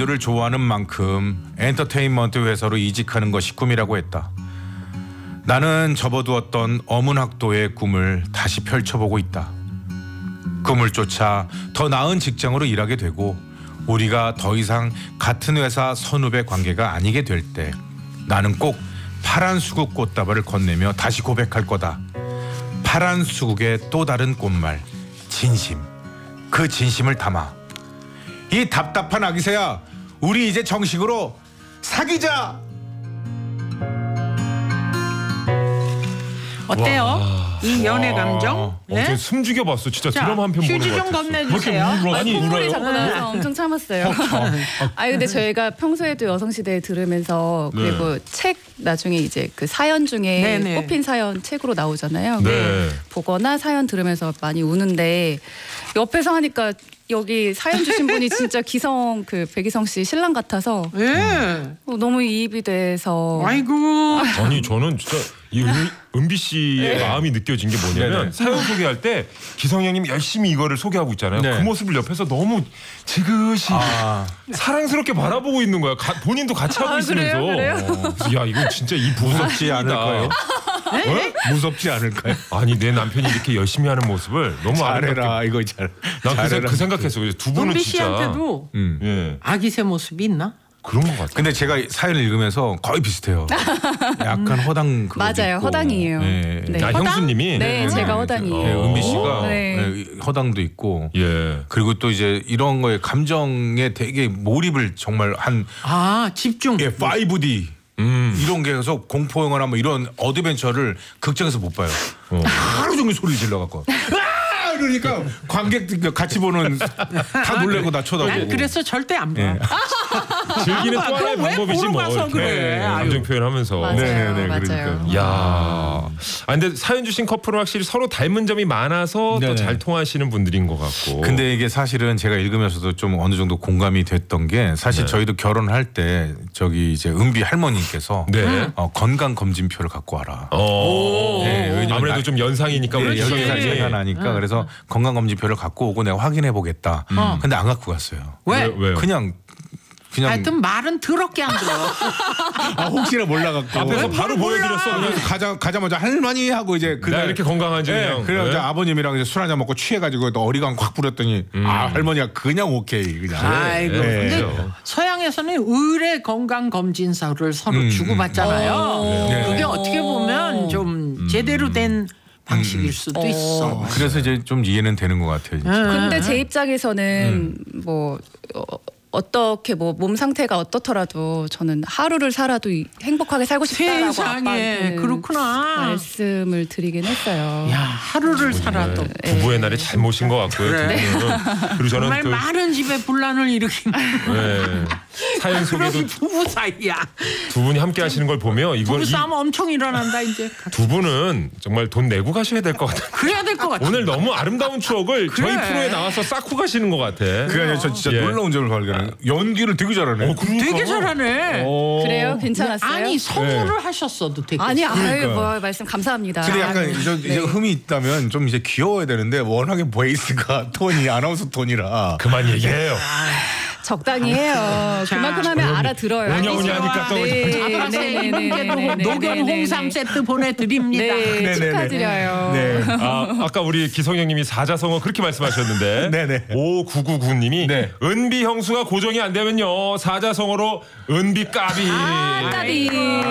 우리들을 좋아하는 만큼 엔터테인먼트 회사로 이직하는 것이 꿈이라고 했다. 나는 접어두었던 어문학도의 꿈을 다시 펼쳐보고 있다. 꿈을 쫓아 더 나은 직장으로 일하게 되고 우리가 더 이상 같은 회사 선후배 관계가 아니게 될 때 나는 꼭 파란 수국 꽃다발을 건네며 다시 고백할 거다. 파란 수국의 또 다른 꽃말, 진심. 그 진심을 담아. 이 답답한 아기새야, 우리 이제 정식으로 사귀자. 어때요? 와. 이 연애 감정? 저 숨죽여봤어. 진짜 자, 드라마 한 편 보는 휴지 것 좀 같았어. 건네주세요. 아니 콧물이 울어요? 자꾸 나서 엄청 참았어요. 근데 저희가 평소에도 여성시대에 들으면서 그리고 책 나중에 이제 그 사연 중에 네네. 꽃핀 사연 책으로 나오잖아요. 네. 보거나 사연 들으면서 많이 우는데 옆에서 하니까 여기 사연 주신 분이 진짜 기성 그 백이성 씨 신랑 같아서 예. 너무 이입이 돼서 아이고. 아니 저는 진짜 이 은비 씨의 마음이 느껴진 게 뭐냐면 네네. 사연 소개할 때 기성 형님 열심히 이거를 소개하고 있잖아요. 네. 그 모습을 옆에서 너무 지그시 사랑스럽게 바라보고 있는 거야. 본인도 같이 하고 있으면서. 그래요? 그래서 야 이건 진짜 이 무섭지 부럽지 않을까요? 무섭지 않을까요? 아니 내 남편이 이렇게 열심히 하는 모습을 너무 아름답게. 잘해라 이거 잘. 난 그 생각했어. 그래서 두 분은 은비 진짜 씨한테도 예 아기새 모습이 있나? 그런 것 같아. 근데 제가 사연을 읽으면서 거의 비슷해요. 약간 허당 그거 맞아요. 있고. 허당이에요. 네. 네. 아 허당? 형수님이 네, 제가 허당이에요. 네, 은비 씨가 네. 네, 허당도 있고. 예. 그리고 또 이제 이런 거에 감정에 되게 몰입을 정말 한 아 집중. 5D 이런 게 해서 공포 영화나 뭐 이런 어드벤처를 극장에서 못 봐요. 하루 종일 소리 질러갖고 그러니까 관객들 같이 보는 다 놀래고 나 난 쳐다보고. 그래서 절대 안 봐. 네. 즐기는 또 하나의 그럼 왜 방법이지 보러 뭐. 가서 이렇게 그래. 아유. 감정 표현하면서. 맞아요. 네네네, 맞아요. 그러니까요. 야, 아 근데 사연 주신 커플은 확실히 서로 닮은 점이 많아서 또 네네. 잘 통하시는 분들인 것 같고. 근데 이게 사실은 제가 읽으면서도 좀 어느 정도 공감이 됐던 게 사실 저희도 결혼할 때 저기 이제 은비 할머니께서 네. 건강 검진표를 갖고 와라. 네, 왜냐면 아무래도 좀 연상이니까 네, 그렇지. 10살 차이가 나니까 그래서 건강검진표를 갖고 오고 내가 확인해 보겠다. 근데 안 갖고 갔어요. 왜? 왜요? 그냥 하여튼 말은 더럽게 안 들어. 혹시나 몰라갖고 앞에서 바로 보여드렸어. 그냥 가자마자 할머니 하고 이제 나 그날 이렇게 건강한지 네, 그냥. 그래서 네. 이제 아버님이랑 이제 술 한잔 먹고 취해가지고 또 어리광 확 부렸더니 할머니가 그냥 오케이 그냥. 아이고. 네. 근데 그렇죠. 서양에서는 의뢰 건강 검진서를 서로 주고받잖아요. 네. 그게 어떻게 보면 좀 제대로 된 방식일 수도 있어. 그래서 이제 좀 이해는 되는 것 같아요. 진짜. 근데 제 입장에서는 뭐 어떻게 뭐 몸 상태가 어떻더라도 저는 하루를 살아도 행복하게 살고 싶다라고 세상에 아빠한테는 그렇구나. 말씀을 드리긴 했어요. 야 하루를 살아도 부부의 날에 잘 모신 것 같고요. 그래. 두 분은. 그리고 저는 정말 그 많은 집에 분란을 일으킨 네, 사연 소개도 그런 부부 사이야. 두 분이 함께 하시는 걸 보면 이건 부부 싸움 엄청 일어난다 이제. 두 분은 정말 돈 내고 가셔야 될 것 같아요. 그래야 될 것 같아. 오늘 너무 아름다운 추억을 그래. 저희 프로에 나와서 쌓고 가시는 것 같아. 그게 아니라 저 진짜 예. 놀라운 점을 발견해요. 연기를 되게 잘하네. 되게 잘하네. 그래요? 괜찮았어요? 아니 선물을 하셨어도 되게. 아니 아유 뭐 말씀 감사합니다. 근데 약간 이제 흠이 있다면 좀 이제 귀여워야 되는데 워낙에 베이스가 톤이 아나운서 톤이라. 그만 얘기해요. 적당히 해요. 자, 그만큼 하면 알아들어요. 오냐오냐 하니까 또 이분께도 녹연 홍삼 세트 보내드립니다. 네, 네네네. 축하드려요. 네. 아까 우리 기성형님이 사자성어 그렇게 말씀하셨는데 네네. 5999님이 네. 은비 형수가 고정이 안 되면요 사자성어로 은비 까비 까비.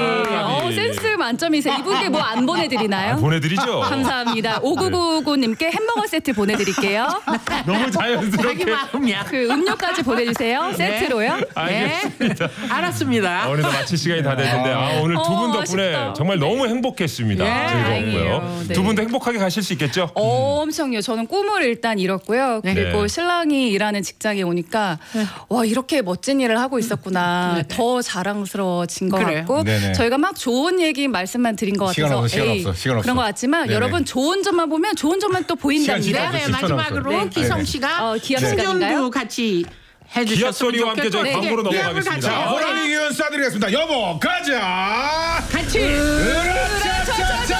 센스 만점이세요. 이분께 뭐 안 보내드리나요? 보내드리죠. 감사합니다. 5999님께 햄버거 세트 보내드릴게요. 너무 자기 자연스럽게 마음이야. 그 음료까지 보내주세요. 세트로요. 네, 알겠습니다. 알았습니다. 어느덧 마칠 시간이 다 됐는데 오늘 두 분 덕분에 아쉽다. 정말 너무 행복했습니다. 예, 즐거웠고요. 다행이에요. 네. 두 분도 행복하게 가실 수 있겠죠? 엄청요. 저는 꿈을 일단 이뤘고요. 그리고 네. 신랑이 일하는 직장에 오니까 와 이렇게 멋진 일을 하고 있었구나. 더 자랑스러워진 것 그래요. 같고 네네. 저희가 막 좋은 얘기 말씀만 드린 것 시간 같아서 없어, 시간 에이, 없어, 시간 없어. 그런 것 같지만 네네. 여러분 좋은 점만 보면 좋은 점만 또 보인답니다. 시간 네, 없어요. 마지막으로 네. 기성 씨가 기합 시간인가요? 충전도 같이 해주셨으면 기합 소리와 함께 좋겠고. 저희 광고로 네, 넘어가겠습니다. 기합을 자, 같이 호랑이 기운 쏴드리겠습니다. 여보, 가자. 같이. 으라차차차.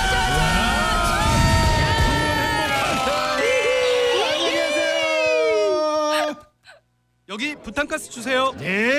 여기 부탄가스 주세요. 네.